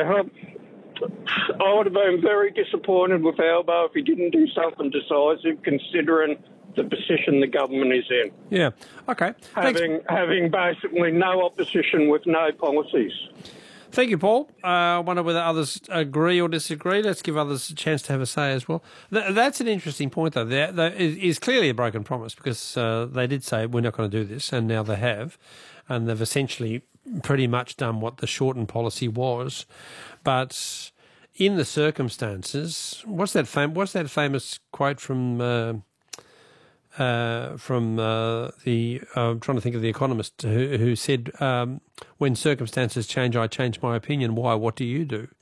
Yeah, I would have been very disappointed with Albo if he didn't do something decisive, considering the position the government is in. Yeah, okay. Having basically no opposition with no policies. Thank you, Paul. I wonder whether others agree or disagree. Let's give others a chance to have a say as well. That's an interesting point, though. That is clearly a broken promise, because they did say we're not going to do this, and now they have, and they've essentially pretty much done what the Shorten policy was. But in the circumstances, what's that famous quote from the I'm trying to think of the Economist who said, when circumstances change, I change my opinion. Why? What do you do?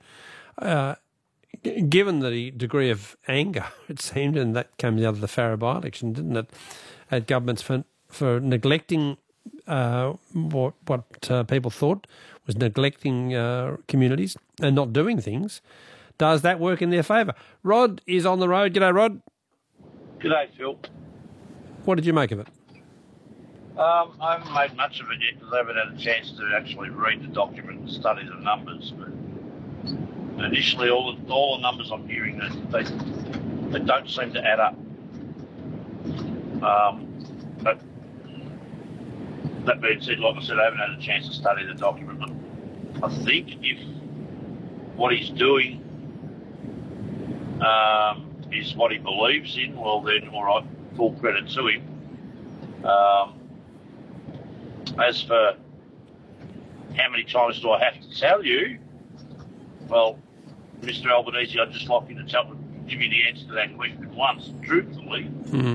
Given the degree of anger, it seemed, and that came out of the Farrer by-election, didn't it, at governments for neglecting what people thought was neglecting communities and not doing things, does that work in their favour? Rod is on the road. G'day, Rod. G'day, Phil. What did you make of it? I haven't made much of it yet because I haven't had a chance to actually read the document and study the numbers. But initially, all the numbers I'm hearing, they don't seem to add up. But that being said, like I said, I haven't had a chance to study the document. But I think if what he's doing is what he believes in, well then, all right, full credit to him. As for how many times do I have to tell you, well, Mr. Albanese, I'd just like you to give you the answer to that question once, truthfully.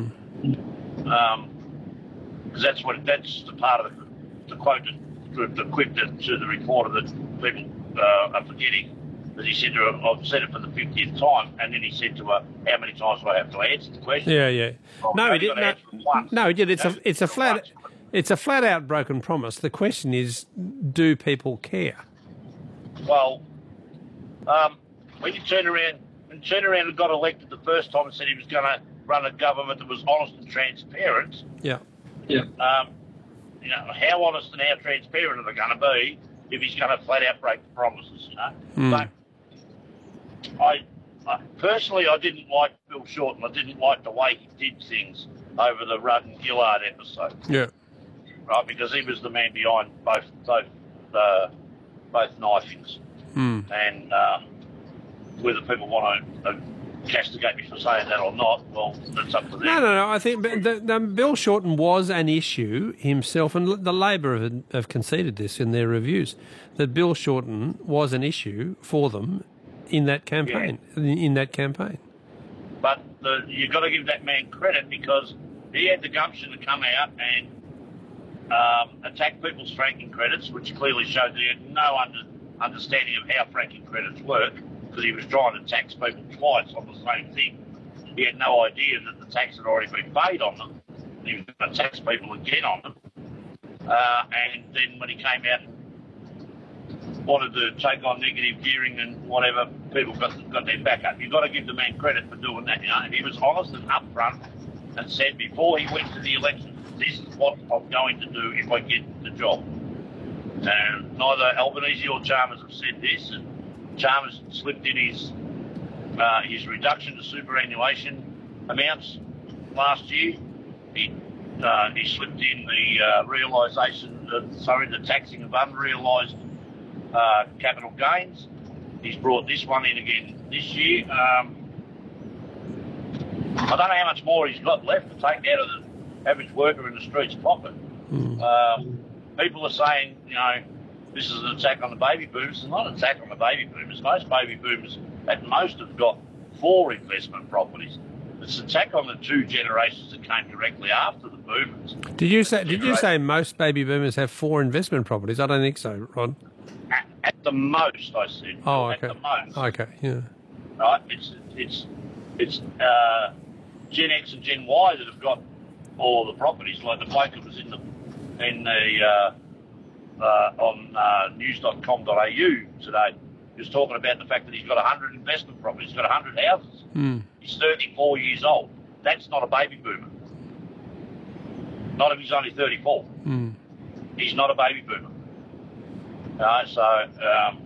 Because that's the part of the quote, the quip to the reporter that people are forgetting. That he said to her, I've said it for the 50th time, and then he said to her, how many times do I have to answer the question? Yeah. Well, no, he didn't. No, he did. It's a flat out broken promise. The question is, do people care? Well, when you turn around and got elected the first time and said he was going to run a government that was honest and transparent. Yeah. How honest and how transparent are they going to be if he's going to flat out break the promises? But I personally, I didn't like Bill Shorten. I didn't like the way he did things over the Rudd and Gillard episode. Yeah. Right, because he was the man behind both knifings. And whether people want to castigate me for saying that or not, well, that's up to them. No. I think Bill Shorten was an issue himself, and the Labor have conceded this in their reviews, that Bill Shorten was an issue for them in that campaign. Yeah. But you've got to give that man credit, because he had the gumption to come out and attack people's franking credits, which clearly showed that he had no understanding of how franking credits work, because he was trying to tax people twice on the same thing. He had no idea that the tax had already been paid on them. He was going to tax people again on them. And then when he came out and wanted to take on negative gearing and whatever, people got their back up. You've got to give the man credit for doing that. If he was honest and upfront and said before he went to the election, this is what I'm going to do if I get the job. And neither Albanese or Chalmers have said this, and Chalmers slipped in his reduction to superannuation amounts last year. He slipped in the the taxing of unrealised capital gains. He's brought this one in again this year. I don't know how much more he's got left to take out of the average worker in the streets pocket. People are saying, this is an attack on the baby boomers. It's not an attack on the baby boomers. Most baby boomers at most have got 4 investment properties. It's an attack on the 2 generations that came directly after the boomers. Did you say most baby boomers have 4 investment properties? I don't think so, Ron. At the most, I said. Oh, okay. At the most. Okay, yeah. Right. It's Gen X and Gen Y that have got all the properties. Like the bloke that was on news.com.au today, he was talking about the fact that he's got 100 investment properties. He's got 100 houses. He's 34 years old. That's not a baby boomer. Not if he's only 34. He's not a baby boomer. So